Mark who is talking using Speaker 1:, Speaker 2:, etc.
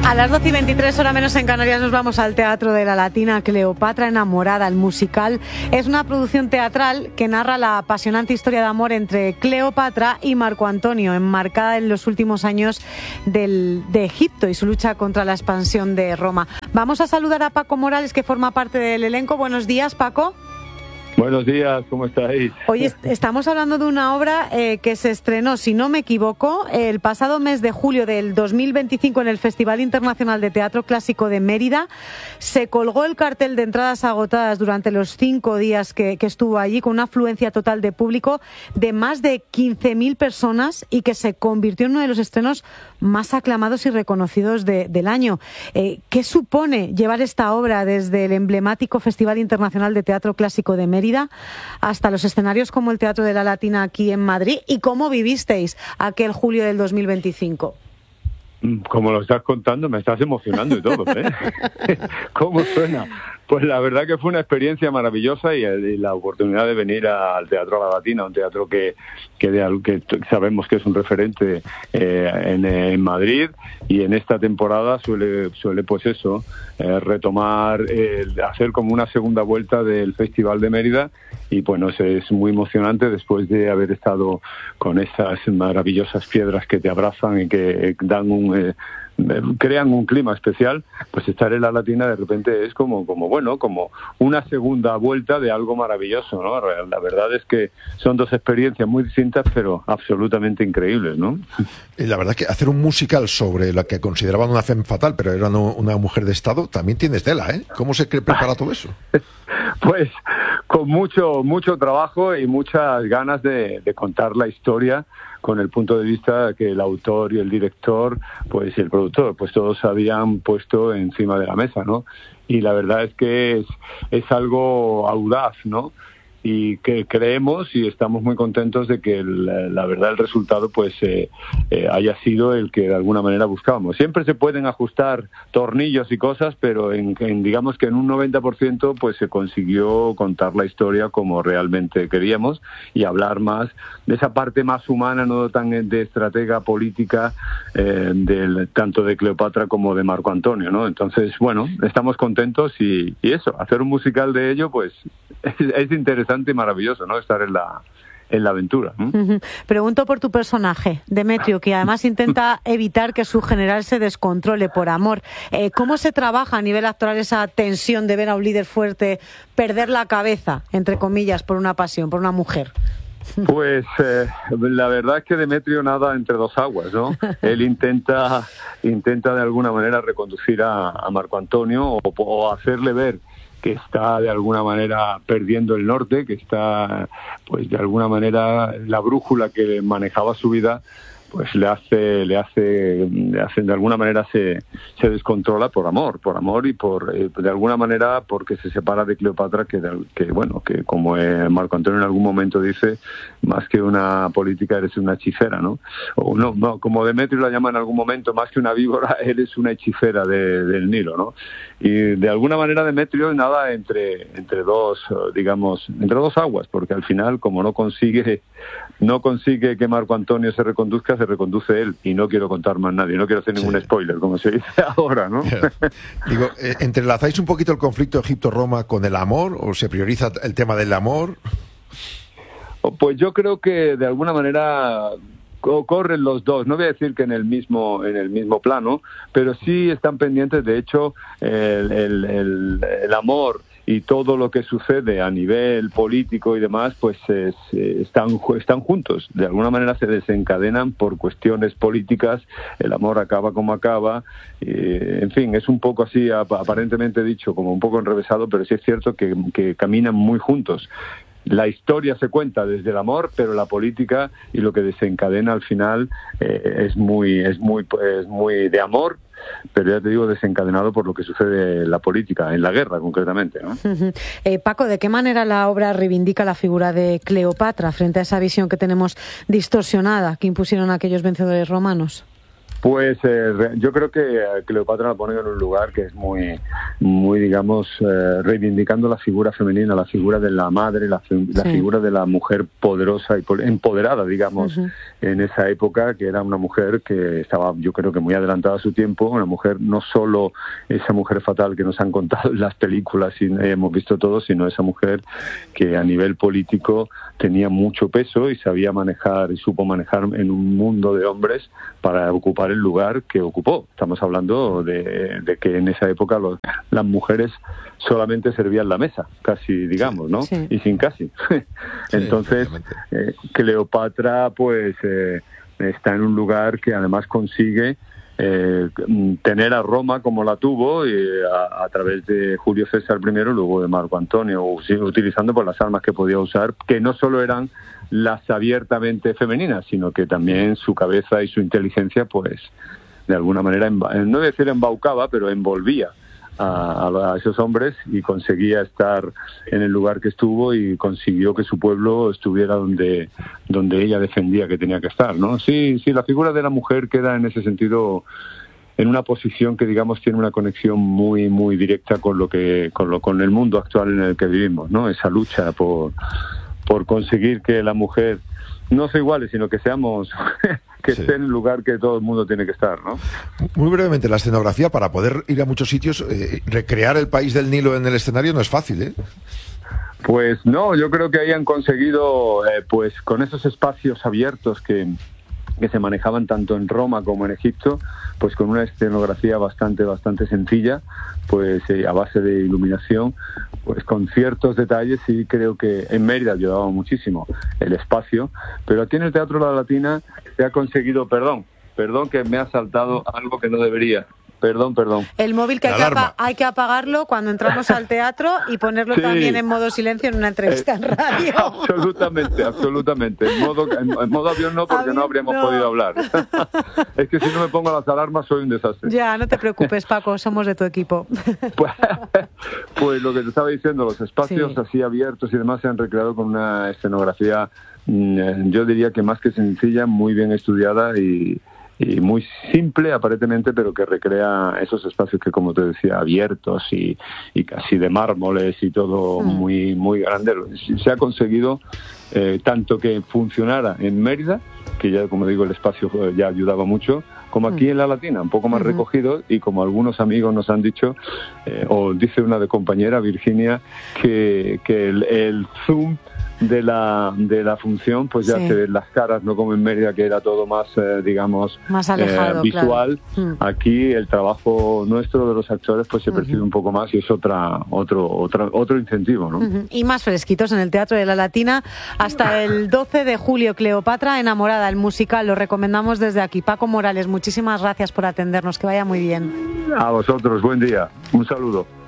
Speaker 1: A las 12:23, hora menos en Canarias, nos vamos al Teatro de la Latina. Cleopatra enamorada, el musical, es una producción teatral que narra la apasionante historia de amor entre Cleopatra y Marco Antonio, enmarcada en los últimos años de Egipto y su lucha contra la expansión de Roma. Vamos a saludar a Paco Morales, que forma parte del elenco. Buenos días, Paco.
Speaker 2: Buenos días, ¿cómo estáis?
Speaker 1: Hoy estamos hablando de una obra que se estrenó, si no me equivoco, el pasado mes de julio del 2025 en el Festival Internacional de Teatro Clásico de Mérida. Se colgó el cartel de entradas agotadas durante los 5 días que estuvo allí, con una afluencia total de público de más de 15.000 personas y que se convirtió en uno de los estrenos más aclamados y reconocidos del año. ¿Qué supone llevar esta obra desde el emblemático Festival Internacional de Teatro Clásico de Mérida hasta los escenarios como el Teatro de la Latina aquí en Madrid? ¿Y cómo vivisteis aquel julio del 2025?
Speaker 2: Como lo estás contando, me estás emocionando y todo, ¿eh? ¿Cómo suena? Pues la verdad que fue una experiencia maravillosa y la oportunidad de venir al Teatro de la Latina, un teatro que sabemos que es un referente en Madrid, y en esta temporada suele pues eso, retomar, hacer como una segunda vuelta del Festival de Mérida. Y bueno, es muy emocionante después de haber estado con esas maravillosas piedras que te abrazan y que dan crean un clima especial. Pues estar en la Latina de repente es como una segunda vuelta de algo maravilloso, ¿no? La verdad es que son dos experiencias muy distintas, pero absolutamente increíbles, ¿no?
Speaker 3: La verdad que hacer un musical sobre la que consideraban una femme fatal, pero era una mujer de Estado, también tienes tela, ¿eh? ¿Cómo se prepara todo eso?
Speaker 2: Pues con mucho trabajo y muchas ganas de contar la historia con el punto de vista que el autor y el director, pues y el productor, pues todos habían puesto encima de la mesa, ¿no? Y la verdad es que es algo audaz, ¿no? Y que creemos y estamos muy contentos de que la verdad el resultado pues haya sido el que de alguna manera buscábamos. Siempre se pueden ajustar tornillos y cosas, pero digamos que en un 90% pues se consiguió contar la historia como realmente queríamos y hablar más de esa parte más humana, no tan de estratega política, tanto de Cleopatra como de Marco Antonio, ¿no? Entonces, bueno, estamos contentos y eso, hacer un musical de ello pues es interesante y maravilloso, ¿no? Estar en la aventura.
Speaker 1: Pregunto por tu personaje, Demetrio, que además intenta evitar que su general se descontrole por amor. ¿Cómo se trabaja a nivel actoral esa tensión de ver a un líder fuerte perder la cabeza, entre comillas, por una pasión, por una mujer?
Speaker 2: Pues la verdad es que Demetrio nada entre dos aguas, ¿no? Él intenta de alguna manera reconducir a Marco Antonio o hacerle ver que está de alguna manera perdiendo el norte, que está pues de alguna manera la brújula que manejaba su vida pues le hace de alguna manera se descontrola por amor y por de alguna manera porque se separa de Cleopatra, que como Marco Antonio en algún momento dice, más que una política eres una hechicera, ¿no? O no, como Demetrio la llama en algún momento, más que una víbora eres una hechicera del Nilo, ¿no? Y de alguna manera Demetrio nada entre dos aguas, porque al final como no consigue que Marco Antonio se reconduce él, y no quiero contar más nadie, no quiero hacer ningún spoiler, como se dice ahora, ¿no?
Speaker 3: Digo, ¿entrelazáis un poquito el conflicto Egipto-Roma con el amor, o se prioriza el tema del amor?
Speaker 2: Pues yo creo que de alguna manera corren los dos, no voy a decir que en el mismo plano, pero sí están pendientes. De hecho, el amor y todo lo que sucede a nivel político y demás, pues están juntos. De alguna manera se desencadenan por cuestiones políticas, el amor acaba como acaba, en fin, es un poco así, aparentemente dicho, como un poco enrevesado, pero sí es cierto que caminan muy juntos. La historia se cuenta desde el amor, pero la política y lo que desencadena al final es muy de amor, pero ya te digo, desencadenado por lo que sucede en la política, en la guerra concretamente, ¿no?
Speaker 1: Paco, ¿de qué manera la obra reivindica la figura de Cleopatra frente a esa visión que tenemos distorsionada que impusieron aquellos vencedores romanos?
Speaker 2: Pues yo creo que Cleopatra la pone en un lugar que es muy, digamos, reivindicando la figura femenina, la figura de la madre, la figura de la mujer poderosa y empoderada, digamos, en esa época, que era una mujer que estaba, yo creo que muy adelantada a su tiempo, una mujer, no solo esa mujer fatal que nos han contado en las películas y hemos visto todos, sino esa mujer que a nivel político tenía mucho peso y sabía manejar y supo manejar en un mundo de hombres para ocupar el lugar que ocupó. Estamos hablando de que en esa época las mujeres solamente servían la mesa, casi, digamos, ¿no? Sí. Y sin casi. Entonces, Cleopatra, pues, está en un lugar que además consigue tener a Roma como la tuvo a través de Julio César I, luego de Marco Antonio, utilizando pues las armas que podía usar, que no solo eran las abiertamente femeninas, sino que también su cabeza y su inteligencia, pues, de alguna manera, no voy a decir embaucaba, pero envolvía a esos hombres y conseguía estar en el lugar que estuvo y consiguió que su pueblo estuviera donde ella defendía que tenía que estar, ¿no? Sí, la figura de la mujer queda en ese sentido en una posición que, digamos, tiene una conexión muy, muy directa con el mundo actual en el que vivimos, ¿no? Esa lucha por conseguir que la mujer no sea iguales, sino que seamos que esté en el lugar que todo el mundo tiene que estar, ¿no?
Speaker 3: Muy brevemente, la escenografía, para poder ir a muchos sitios, recrear el país del Nilo en el escenario no es fácil, ¿eh?
Speaker 2: Pues no, yo creo que hayan conseguido, pues con esos espacios abiertos que se manejaban tanto en Roma como en Egipto, pues con una escenografía bastante sencilla, pues a base de iluminación, pues con ciertos detalles, y creo que en Mérida ayudaba muchísimo el espacio, pero aquí en el Teatro La Latina se ha conseguido, perdón que me ha saltado algo que no debería. Perdón.
Speaker 1: El móvil que hay que apagarlo cuando entramos al teatro y ponerlo también en modo silencio en una entrevista en radio.
Speaker 2: Absolutamente. En modo avión no, porque no habríamos podido hablar. Es que si no me pongo las alarmas soy un desastre.
Speaker 1: Ya, no te preocupes, Paco, somos de tu equipo.
Speaker 2: Pues lo que te estaba diciendo, los espacios así abiertos y demás se han recreado con una escenografía, yo diría que más que sencilla, muy bien estudiada y muy simple aparentemente, pero que recrea esos espacios que, como te decía, abiertos y casi de mármoles y todo muy, muy grande. Se ha conseguido tanto que funcionara en Mérida, que ya, como digo, el espacio ya ayudaba mucho, como aquí en La Latina, un poco más recogido, y como algunos amigos nos han dicho, o dice una de compañera, Virginia, que el zoom de la función, pues ya se ven las caras, no como en Mérida, que era todo más, digamos,
Speaker 1: más alejado,
Speaker 2: visual. Claro. Aquí el trabajo nuestro de los actores pues se percibe un poco más, y es otro incentivo, ¿no?
Speaker 1: Y más fresquitos en el Teatro de La Latina hasta el 12 de julio. Cleopatra enamorada, el musical, lo recomendamos desde aquí. Paco Morales, muchísimas gracias por atendernos, que vaya muy bien.
Speaker 2: A vosotros, buen día, un saludo.